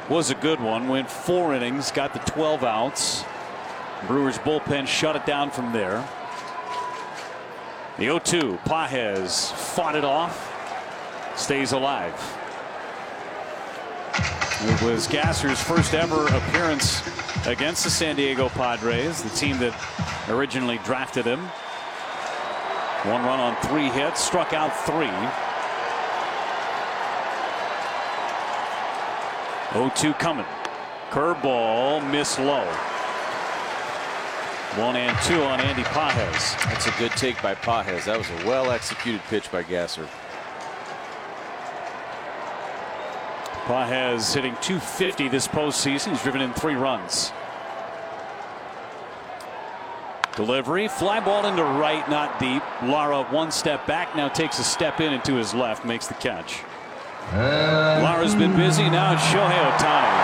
was a good one. Went 4 innings, got the 12 outs. Brewers bullpen shut it down from there. The 0-2, Pages fought it off, stays alive. It was Gasser's first ever appearance against the San Diego Padres, the team that originally drafted him. 1 run on 3 hits, struck out 3. 0-2 coming. Curveball, miss low. 1-2 on Andy Pages. That's a good take by Pages. That was a well-executed pitch by Gasser. Pages hitting .250 this postseason. He's driven in 3 runs. Delivery, fly ball into right, not deep. Lara 1 step back, now takes a step in and to his left, makes the catch. Lara's been busy, now it's Shohei Ohtani.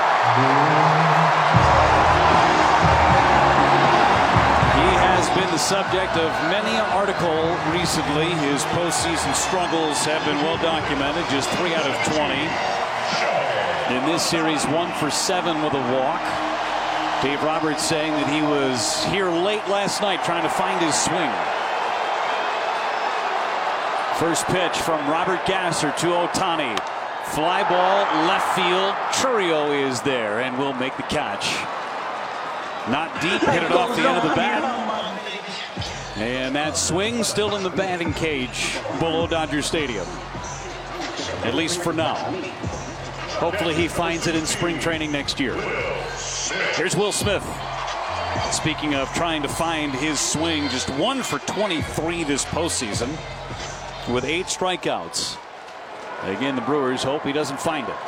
He has been the subject of many an article recently. His postseason struggles have been well documented, just 3 out of 20. In this series, 1 for 7 with a walk. Dave Roberts saying that he was here late last night trying to find his swing. First pitch from Robert Gasser to Ohtani. Fly ball left field. Chourio is there and will make the catch. Not deep, hit it off the end of the bat. And that swing still in the batting cage below Dodger Stadium. At least for now. Hopefully he finds it in spring training next year. Here's Will Smith. Speaking of trying to find his swing, just 1 for 23 this postseason with 8 strikeouts. Again, the Brewers hope he doesn't find it.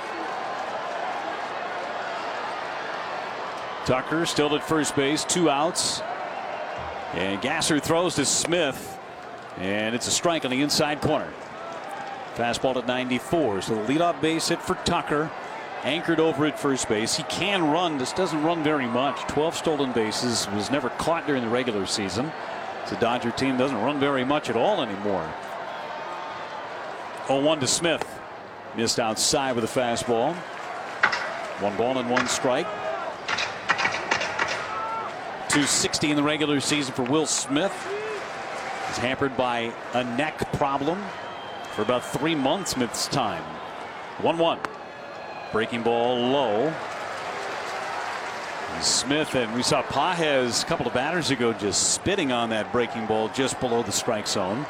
Tucker still at first base, 2 outs. And Gasser throws to Smith, and it's a strike on the inside corner. Fastball at 94. So the leadoff base hit for Tucker. Anchored over at first base. He can run, just doesn't run very much. 12 stolen bases, was never caught during the regular season. The Dodger team doesn't run very much at all anymore. 0-1 to Smith. Missed outside with a fastball. 1 ball and 1 strike. 260 in the regular season for Will Smith. He's hampered by a neck problem for about 3 months Smith's time. 1-1. Breaking ball low. Smith, and we saw Pages a couple of batters ago just spitting on that breaking ball just below the strike zone.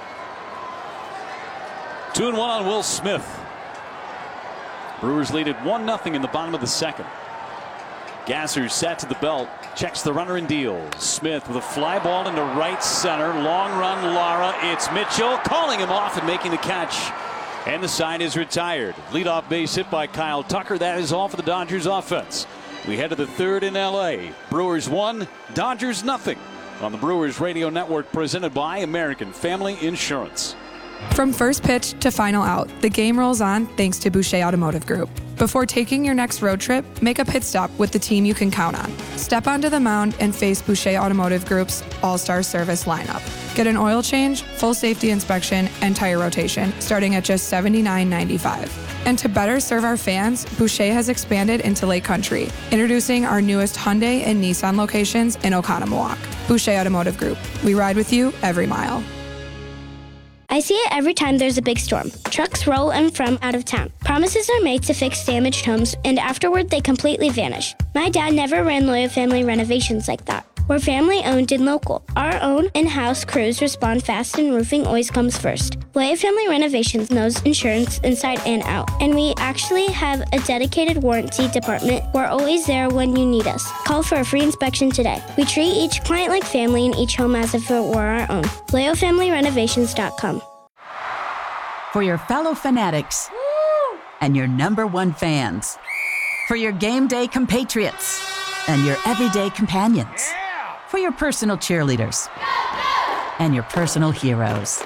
2-1 on Will Smith. Brewers lead it 1-0 in the bottom of the second. Gasser set to the belt, checks the runner and deals. Smith with a fly ball into right center. Long run, Lara. It's Mitchell calling him off and making the catch. And the side is retired. Leadoff base hit by Kyle Tucker. That is all for the Dodgers offense. We head to the 3rd in L.A. Brewers 1, Dodgers 0 on the Brewers Radio Network, presented by American Family Insurance. From first pitch to final out, the game rolls on thanks to Boucher Automotive Group. Before taking your next road trip, make a pit stop with the team you can count on. Step onto the mound and face Boucher Automotive Group's all-star service lineup. Get an oil change, full safety inspection, and tire rotation starting at just $79.95. And to better serve our fans, Boucher has expanded into Lake Country, introducing our newest Hyundai and Nissan locations in Oconomowoc. Boucher Automotive Group. We ride with you every mile. I see it every time there's a big storm. Trucks roll in from out of town. Promises are made to fix damaged homes, and afterward they completely vanish. My dad never ran Loyal Family Renovations like that. We're family owned and local. Our own in-house crews respond fast and roofing always comes first. Loyal Family Renovations knows insurance inside and out. And we actually have a dedicated warranty department. We're always there when you need us. Call for a free inspection today. We treat each client like family and each home as if it were our own. LoyalFamilyRenovations.com. For your fellow fanatics and your #1 fans. For your game day compatriots and your everyday companions. For your personal cheerleaders and your personal heroes.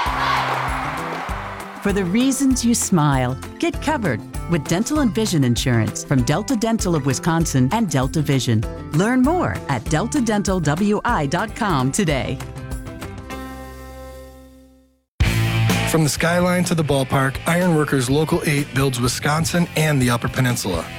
For the reasons you smile, get covered with dental and vision insurance from Delta Dental of Wisconsin and Delta Vision. Learn more at deltadentalwi.com today. From the skyline to the ballpark, Ironworkers Local 8 builds Wisconsin and the Upper Peninsula.